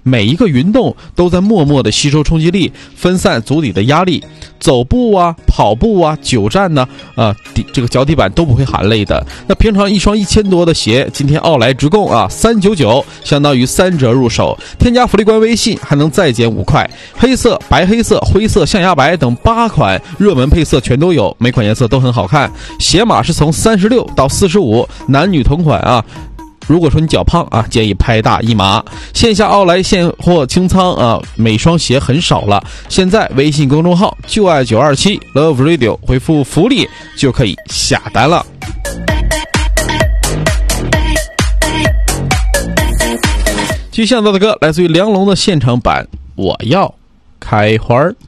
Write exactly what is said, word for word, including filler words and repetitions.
每一个运动都在默默的吸收冲击力，分散足底的压力。走步啊，跑步啊，久站呢，啊，底这个脚底板都不会含累的。那平常一双一千多的鞋，今天奥莱直供啊，三九九，相当于三折入手。添加福利官微信还能再减五块。黑色、白黑色、灰色、象牙白等八款热门配色全都有，每款颜色都很好看。鞋码是从三十六到四十五，男女同款啊。如果说你脚胖啊，建议拍大一码。线下奥莱现货清仓啊，每双鞋很少了。现在微信公众号就爱九二七 Love Radio 回复福利就可以下单了。继续想到的歌来自于梁龙的现场版《我要开花》。